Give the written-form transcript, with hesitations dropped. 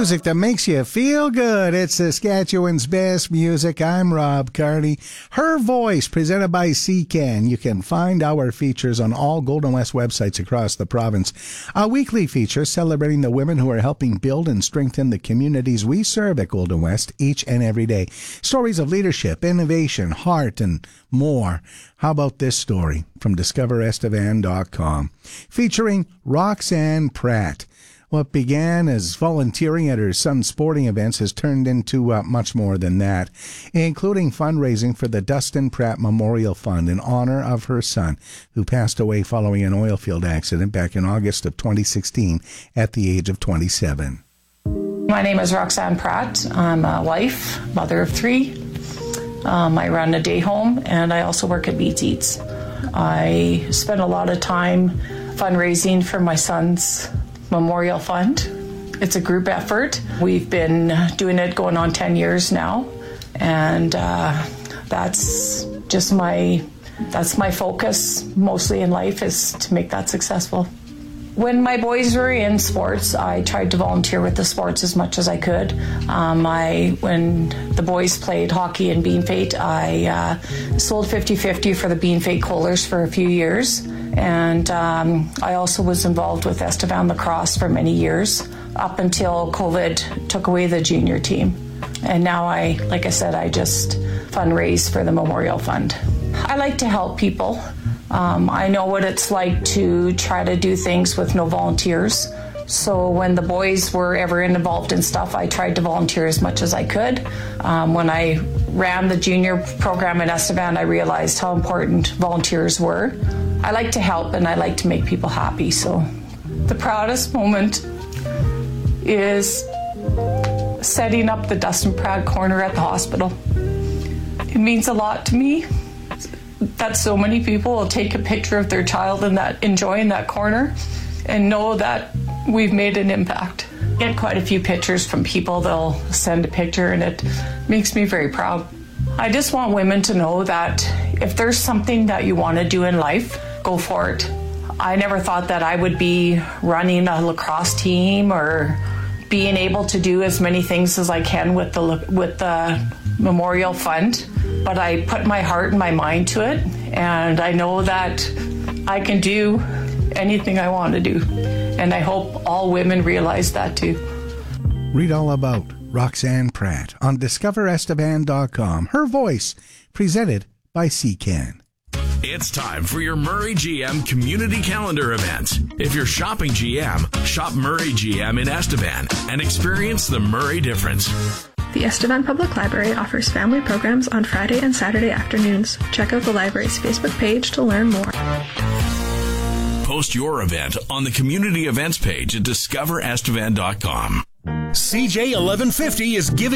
Music that makes you feel good. It's Saskatchewan's best music. I'm Rob Carney. Her Voice, presented by CCAN. You can find our features on all Golden West websites across the province. A weekly feature celebrating the women who are helping build and strengthen the communities we serve at Golden West each and every day. Stories of leadership, innovation, heart, and more. How about this story from DiscoverEstevan.com, featuring Roxanne Pratt. What began as volunteering at her son's sporting events has turned into much more than that, including fundraising for the Dustin Pratt Memorial Fund in honor of her son, who passed away following an oil field accident back in August of 2016 at the age of 27. My name is Roxanne Pratt. I'm a wife, mother of 3. I run a day home, and I also work at Beats Eats. I spend a lot of time fundraising for my son's Memorial Fund. It's a group effort. We've been doing it going on 10 years now, and that's my focus mostly in life, is to make that successful. When my boys were in sports, I tried to volunteer with the sports as much as I could. When the boys played hockey in Bean Fate, I sold 50-50 for the Bean Fate Kohlers for a few years. And I also was involved with Estevan Lacrosse for many years, up until COVID took away the junior team. And now I just fundraise for the Memorial Fund. I like to help people. I know what it's like to try to do things with no volunteers. So when the boys were ever involved in stuff, I tried to volunteer as much as I could. When I ran the junior program in Estevan, I realized how important volunteers were. I like to help, and I like to make people happy. So the proudest moment is setting up the Dustin Pratt corner at the hospital. It means a lot to me that so many people will take a picture of their child enjoying that corner and know that we've made an impact. I get quite a few pictures from people. They'll send a picture, and it makes me very proud. I just want women to know that if there's something that you want to do in life, go for it. I never thought that I would be running a lacrosse team or being able to do as many things as I can with the Memorial Fund, but I put my heart and my mind to it, and I know that I can do anything I want to do, and I hope all women realize that too. Read all about Roxanne Pratt on DiscoverEstevan.com. Her Voice, presented by CCAN. It's time for your Murray GM Community Calendar event. If you're shopping GM, shop Murray GM in Estevan and experience the Murray difference. The Estevan Public Library offers family programs on Friday and Saturday afternoons. Check out the library's Facebook page to learn more. Post your event on the community events page at discoverestevan.com. CJ 1150 is giving